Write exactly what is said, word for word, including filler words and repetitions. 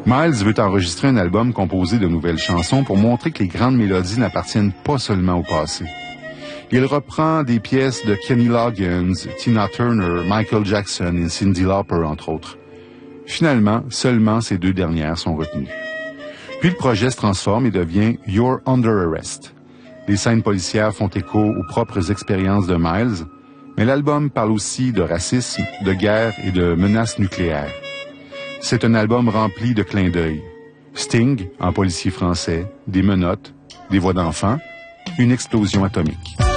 Miles veut enregistrer un album composé de nouvelles chansons pour montrer que les grandes mélodies n'appartiennent pas seulement au passé. Il reprend des pièces de Kenny Loggins, Tina Turner, Michael Jackson et Cyndi Lauper, entre autres. Finalement, seulement ces deux dernières sont retenues. Puis le projet se transforme et devient You're Under Arrest. Les scènes policières font écho aux propres expériences de Miles, mais l'album parle aussi de racisme, de guerre et de menaces nucléaires. C'est un album rempli de clins d'œil. Sting, en policier français, des menottes, des voix d'enfants, une explosion atomique.